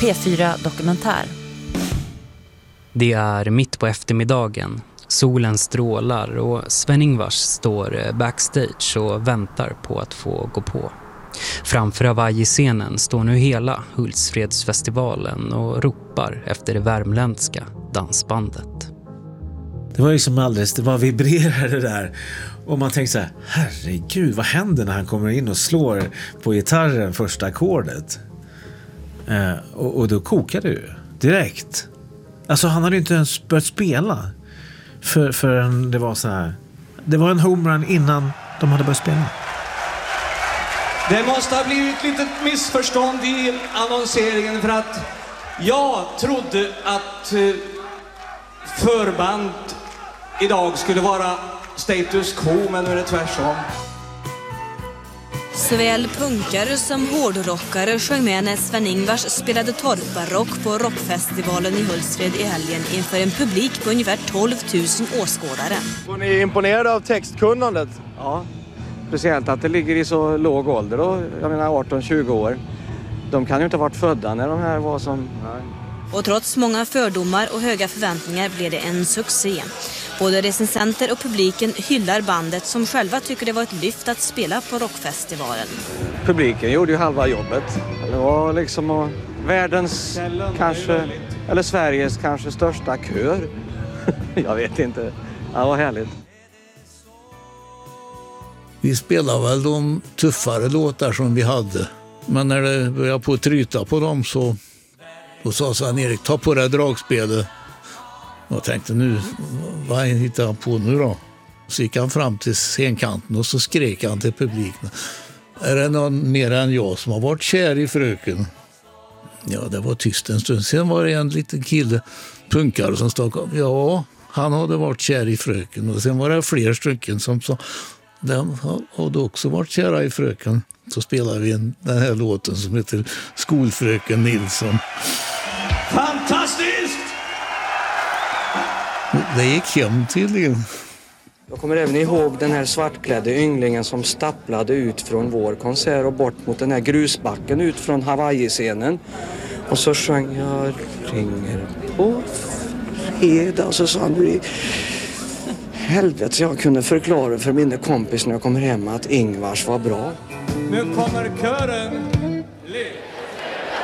P4 Dokumentär. Det är mitt på eftermiddagen. Solen strålar och Sven-Ingvars står backstage och väntar på att få gå på. Framför Hawaii-scenen står nu hela Hultsfredsfestivalen och ropar efter det värmländska dansbandet. Det var liksom alldeles, det var vibrerade där. Och man tänkte så här, herregud, vad händer när han kommer in och slår på gitarren första ackordet? Och då kokade det ju direkt. Alltså han hade ju inte ens börjat spela förrän det var så här. Det var en homerun innan de hade börjat spela. Det måste ha blivit ett litet missförstånd i annonseringen, för att jag trodde att förband idag skulle vara status quo, men nu är det tvärtom. Såväl punkare som hårdrockare sjöng med när Sven-Ingvars spelade torparrock på rockfestivalen i Hultsfred i helgen inför en publik på ungefär 12 000 åskådare. Var ni imponerade av textkunnandet? Ja, speciellt att det ligger i så låg ålder då, jag menar 18-20 år. De kan ju inte ha varit födda när de här var som... Nej. Och trots många fördomar och höga förväntningar blev det en succé. Både recensenter och publiken hyllar bandet som själva tycker det var ett lyft att spela på rockfestivalen. Publiken gjorde ju halva jobbet. Det var liksom världens kanske, eller Sveriges kanske största kör. Jag vet inte. Det var härligt. Vi spelade väl de tuffare låtar som vi hade. Men när det började på att tryta på dem så då sa Sven-Erik, ta på det dragspelet. Jag tänkte nu, vad hittar han på nu då? Så gick han fram till scenkanten och så skrek han till publiken. Är det någon mer än jag som har varit kär i fröken? Ja, det var tyst en stund. Sen var det en liten kille, punkare, som stod. Ja, han hade varit kär i fröken. Och sen var det fler stycken som sa, de hade också varit kära i fröken. Så spelade vi den här låten som heter Skolfröken Nilsson. Fantastiskt! Det gick hem tydligen. Jag kommer även ihåg den här svartklädde ynglingen som stapplade ut från vår konsert och bort mot den här grusbacken ut från Hawaii-scenen. Och så sjöng jag ringer på fredag och så sa han helvete, så jag kunde förklara för mina kompis när jag kommer hem att Ingvars var bra. Nu kommer kören.